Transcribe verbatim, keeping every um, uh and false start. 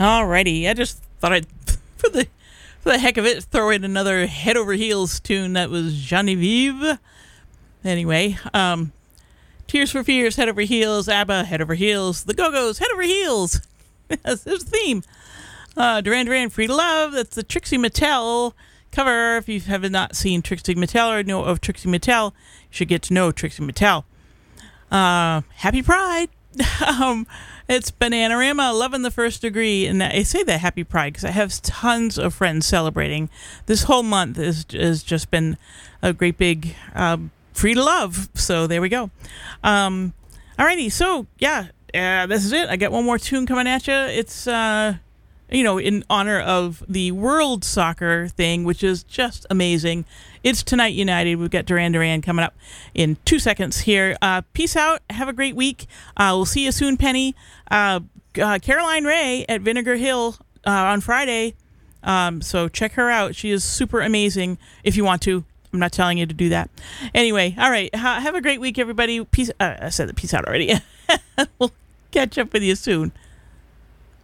Alrighty, I just thought I'd, for the for the heck of it, throw in another Head Over Heels tune. That was Genevieve. Anyway, um, Tears for Fears, Head Over Heels, ABBA, Head Over Heels, The Go-Go's, Head Over Heels. That's the theme. Uh, Duran Duran, Free to Love. That's the Trixie Mattel cover. If you have not seen Trixie Mattel or know of Trixie Mattel, you should get to know Trixie Mattel. Uh, happy Pride. um, it's Bananarama, Loving the First Degree. And I say that Happy Pride because I have tons of friends celebrating. This whole month is has just been a great big um, free to love. So there we go. Um, alrighty, so yeah, uh, this is it. I got one more tune coming at you. It's uh, you know, in honor of the World Soccer thing, which is just amazing. It's Tonight United. We've got Duran Duran coming up in two seconds here. Uh, peace out. Have a great week. Uh, we'll see you soon, Penny. Uh, uh, Caroline Ray at Vinegar Hill uh, on Friday. Um, so check her out. She is super amazing if you want to. I'm not telling you to do that. Anyway, all right. Ha- have a great week, everybody. Peace. Uh, I said the peace out already. We'll catch up with you soon.